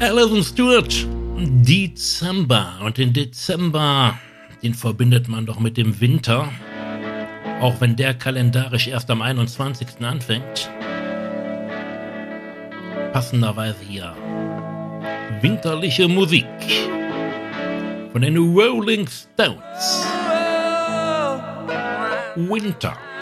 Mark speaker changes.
Speaker 1: Alison Stewart, Dezember. Und den Dezember, den verbindet man doch mit dem Winter. Auch wenn der kalendarisch erst am 21. anfängt. Passenderweise hier winterliche Musik von den Rolling Stones. Winter.